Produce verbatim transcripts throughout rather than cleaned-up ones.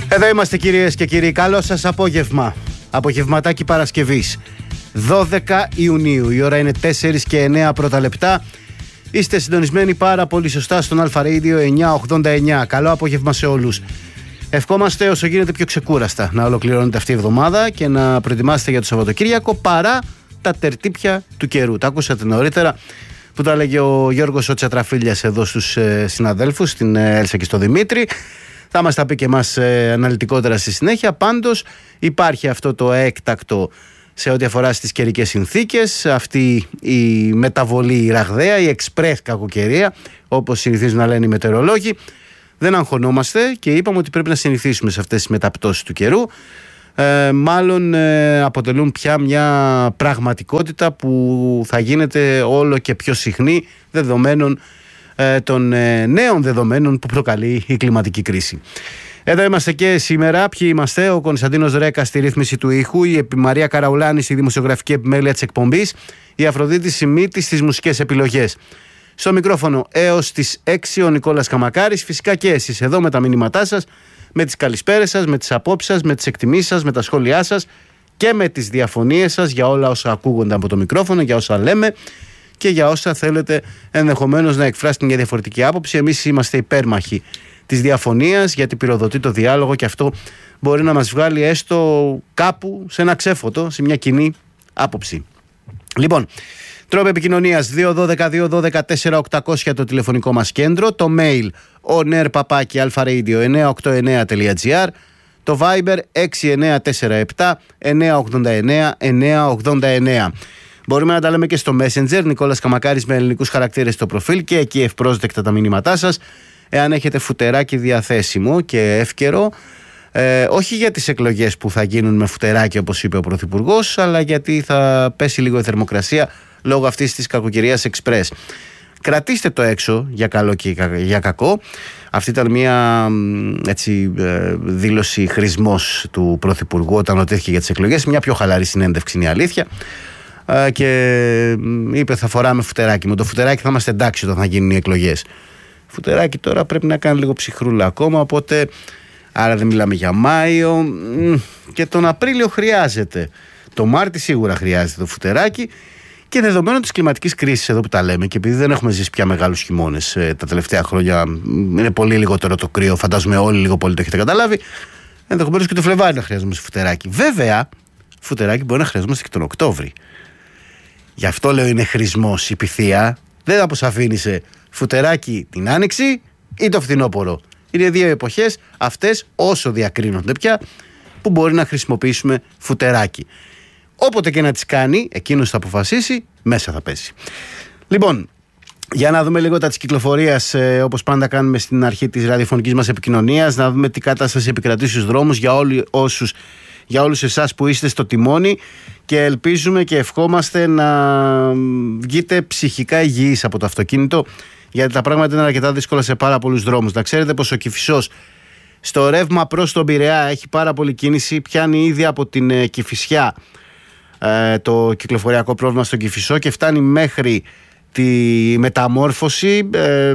Εδώ είμαστε κυρίες και κύριοι, καλό σας απόγευμα. Απογευματάκι Παρασκευής δώδεκα Ιουνίου, η ώρα είναι τέσσερα και εννέα πρώτα λεπτά. Είστε συντονισμένοι πάρα πολύ σωστά στον Αλφα Radio εννιακόσια ογδόντα εννιά. Καλό απόγευμα σε όλους. Ευχόμαστε όσο γίνεται πιο ξεκούραστα να ολοκληρώνετε αυτή η εβδομάδα και να προετοιμάσετε για το Σαββατοκύριακο παρά τα τερτύπια του καιρού. Τα ακούσατε νωρίτερα που τα έλεγε ο Γιώργος ο Τσατραφίλιας εδώ στους ε, συναδέλφους, στην ε, Έλσα και στο Δημήτρη. Θα μας τα πει και εμάς ε, αναλυτικότερα στη συνέχεια. Πάντως υπάρχει αυτό το έκτακτο σε ό,τι αφορά στις καιρικές συνθήκες, αυτή η μεταβολή η ραγδαία, η εξπρές κακοκαιρία, όπως συνηθίζουν να λένε οι μετεωρολόγοι. Δεν αγχωνόμαστε και είπαμε ότι πρέπει να συνηθίσουμε σε αυτές τις μεταπτώσεις του καιρού. Ε, μάλλον ε, αποτελούν πια μια πραγματικότητα που θα γίνεται όλο και πιο συχνή δεδομένων ε, των ε, νέων δεδομένων που προκαλεί η κλιματική κρίση. Εδώ είμαστε και σήμερα. Ποιοι είμαστε? Ο Κωνσταντίνος Ρέκας στη ρύθμιση του ήχου, η Μαρία Καραουλάνη στη δημοσιογραφική επιμέλεια της εκπομπής, η Αφροδίτη Σιμίτη στις μουσικές επιλογές. Στο μικρόφωνο έως τις έξι ο Νικόλας Καμακάρης. Φυσικά και εσείς εδώ με τα μηνύματά σας, με τις καλησπέρες σας, με τις απόψεις σας, με τις εκτιμήσεις σας, με τα σχόλιά σας και με τις διαφωνίες σας για όλα όσα ακούγονται από το μικρόφωνο, για όσα λέμε και για όσα θέλετε ενδεχομένως να εκφράσετε μια διαφορετική άποψη. Εμείς είμαστε υπέρμαχοι της διαφωνίας, γιατί πυροδοτεί το διάλογο και αυτό μπορεί να μας βγάλει έστω κάπου σε ένα ξέφωτο, σε μια κοινή άποψη. Λοιπόν, τρόπο επικοινωνίας δύο ένα δύο δύο ένα δύο τέσσερα οκτακόσια το τηλεφωνικό μας κέντρο, το mail onair παπάκι alfaradio εννιακόσια ογδόντα εννέα τελεία gr, το Viber έξι εννέα τέσσερα επτά εννιακόσια ογδόντα εννέα εννιακόσια ογδόντα εννέα. Μπορούμε να τα λέμε και στο Messenger, Νικόλας Καμακάρης με ελληνικούς χαρακτήρες στο προφίλ, και εκεί ευπρόσδεκτα τα μηνύματά σας. Εάν έχετε φουτεράκι διαθέσιμο και εύκαιρο, ε, όχι για τις εκλογές που θα γίνουν με φουτεράκι όπως είπε ο Πρωθυπουργός, αλλά γιατί θα πέσει λίγο η θερμοκρασία λόγω αυτής της κακοκαιρίας εξπρές. Κρατήστε το έξω για καλό και για κακό. Αυτή ήταν μια έτσι, δήλωση χρησμός του Πρωθυπουργού όταν ρωτήθηκε για τις εκλογές. Μια πιο χαλαρή συνέντευξη είναι η αλήθεια. Και είπε θα φοράμε φουτεράκι. Με το φουτεράκι θα είμαστε εντάξει όταν θα γίνουν οι εκλογές. Φουτεράκι τώρα πρέπει να κάνει λίγο ψυχρούλα ακόμα, οπότε άρα δεν μιλάμε για Μάιο, και τον Απρίλιο χρειάζεται. Το Μάρτι σίγουρα χρειάζεται το φουτεράκι, και δεδομένου της κλιματικής κρίσης εδώ που τα λέμε, και επειδή δεν έχουμε ζήσει πια μεγάλους χειμώνες ε, τα τελευταία χρόνια, είναι πολύ λιγότερο το κρύο, φαντάζομαι όλοι λίγο πολύ το έχετε καταλάβει, ενδεχομένως και το Φλεβάρι να χρειαζόμαστε φουτεράκι. Βέβαια, φουτεράκι μπορεί να χρειαζόμαστε και τον Οκτώβρη. Γι' αυτό λέω είναι χρησμός η πυθία. Δεν θα αποσαφήνισε φουτεράκι την Άνοιξη ή το φθινόπωρο. Είναι δύο εποχές αυτές, όσο διακρίνονται πια, που μπορεί να χρησιμοποιήσουμε φουτεράκι. Όποτε και να τις κάνει, εκείνος θα αποφασίσει, μέσα θα πέσει. Λοιπόν, για να δούμε λίγο τα της κυκλοφορίας, ε, όπως πάντα κάνουμε στην αρχή της ραδιοφωνικής μας επικοινωνίας, να δούμε τι κατάσταση επικρατεί στους δρόμους για, όλοι, όσους, για όλους εσάς που είστε στο τιμόνι, και ελπίζουμε και ευχόμαστε να βγείτε ψυχικά υγιείς από το αυτοκίνητο, γιατί τα πράγματα είναι αρκετά δύσκολα σε πάρα πολλούς δρόμους. Να ξέρετε πως ο Κηφισός στο ρεύμα προς τον Πειραιά έχει πάρα πολλή κίνηση, πιάνει ήδη από την ε, Κηφισιά ε, το κυκλοφοριακό πρόβλημα στον Κηφισό και φτάνει μέχρι τη μεταμόρφωση, ε,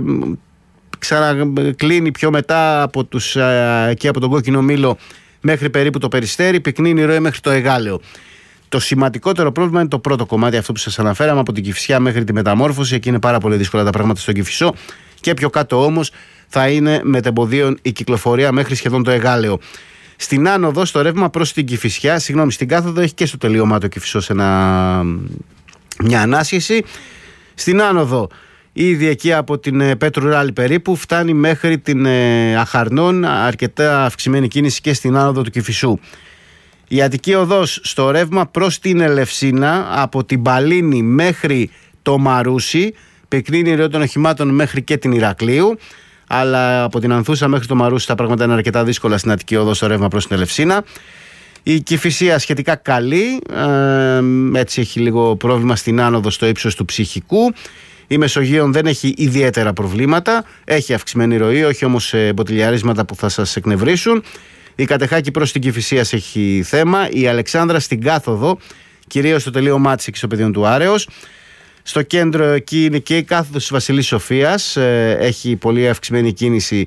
ξανακλίνει πιο μετά από, τους, ε, εκεί από τον Κόκκινο Μήλο μέχρι περίπου το Περιστέρι, πυκνίνει η ροή μέχρι το Εγάλεο. Το σημαντικότερο πρόβλημα είναι το πρώτο κομμάτι, αυτό που σας αναφέραμε, από την Κηφισιά μέχρι τη μεταμόρφωση. Εκεί είναι πάρα πολύ δύσκολα τα πράγματα στον Κηφισό, και πιο κάτω όμως θα είναι μετεμποδίων η κυκλοφορία μέχρι σχεδόν το Εγάλεο. Στην άνοδο, στο ρεύμα προς την Κηφισιά, συγγνώμη, στην κάθοδο έχει και στο τελείωμα το Κηφισός ένα, μια ανάσχεση. Στην άνοδο, ήδη εκεί από την Πέτρου Ράλη περίπου, φτάνει μέχρι την Αχαρνών, αρκετά αυξημένη κίνηση και στην άνοδο του Κηφισού. Η Αττική Οδός στο ρεύμα προς την Ελευσίνα, από την Παλίνη μέχρι το Μαρούσι, πυκνίνει η ροή των οχημάτων μέχρι και την Ηρακλείου, αλλά από την Ανθούσα μέχρι το Μαρούσι τα πράγματα είναι αρκετά δύσκολα στην Αττική Οδό στο ρεύμα προς την Ελευσίνα. Η Κηφισία σχετικά καλή, ε, έτσι έχει λίγο πρόβλημα στην άνοδο στο ύψος του Ψυχικού. Η Μεσογείων δεν έχει ιδιαίτερα προβλήματα, έχει αυξημένη ροή, όχι όμως μποτιλιαρίσματα που θα σας εκνευρίσουν. Η Κατεχάκη προς την Κηφισίας έχει θέμα. Η Αλεξάνδρα στην κάθοδο, κυρίως στο τελείωμά της εκεί στο πεδίο του Άρεως. Στο κέντρο εκεί είναι και η κάθοδος της Βασιλής Σοφίας, έχει πολύ αυξημένη κίνηση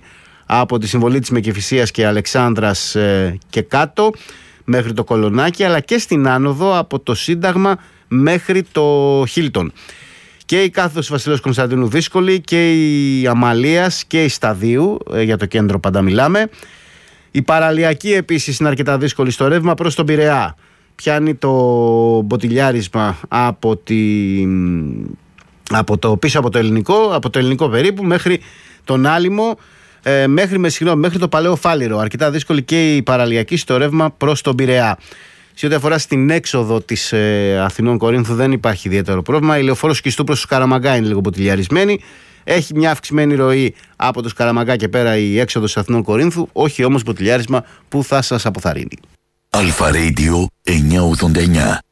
από τη Συμβολή της Μεκεφυσίας και Αλεξάνδρας ε, και κάτω μέχρι το Κολονάκι, αλλά και στην άνοδο από το Σύνταγμα μέχρι το Χίλτον. Και η κάθοδος Βασιλέως Κωνσταντίνου δύσκολη, και η Αμαλίας και η Σταδίου, ε, για το κέντρο πάντα μιλάμε. Η Παραλιακή επίσης είναι αρκετά δύσκολη στο ρεύμα προς τον Πειραιά. Πιάνει το μποτιλιάρισμα από, τη, από το, πίσω από το ελληνικό, από το ελληνικό περίπου μέχρι τον Άλυμο, ε, μέχρι, με, συγγνώμη, μέχρι το Παλαιό Φάληρο. Αρκετά δύσκολη και η Παραλιακή στο ρεύμα προς τον Πειραιά. Σε ό,τι αφορά στην έξοδο της ε, Αθηνών Κορίνθου δεν υπάρχει ιδιαίτερο πρόβλημα. Η λεωφόρος Σκιστού προς το Σκαραμαγκά είναι λίγο μποτιλιαρισμένη. Έχει μια αυξημένη ροή από το Σκαραμαγκά και πέρα η έξοδος της Αθηνών Κορίνθου, όχι όμως μποτιλιάρισμα που θα σας αποθαρρύνει. Αλφα Radio εννιακόσια ογδόντα εννιά.